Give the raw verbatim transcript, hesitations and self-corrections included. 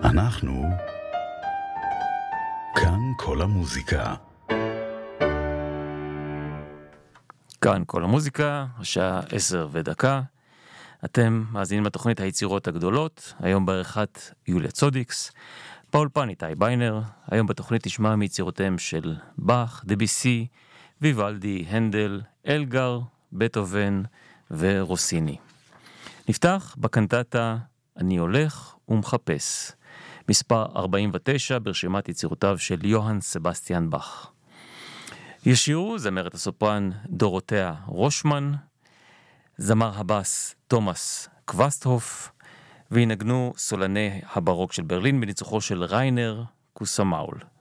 אנחנו כאן כל המוזיקה. כאן כל המוזיקה, השעה עשר ודקה. אתם מאזינים לתוכנית היצירות הגדולות, היום בעריכת יוליה צודיקס, באולפן איתי ביינר. היום בתוכנית תשמע מיצירותיהם של באך, דביסי, ויוולדי, הנדל, אלגר, בטהובן ורוסיני. נפתח בקנטטה אני הולך ומחפש, מספר ארבעים ותשע ברשימת יצירותיו של יוהאן סבסטיאן באך. ישירו זמרת הסופרן דורותיה רושמן, זמר הבאס תומאס קווסטהוף, וינגנו סולני הברוק של ברלין בניצוחו של ריינר קוסמאול.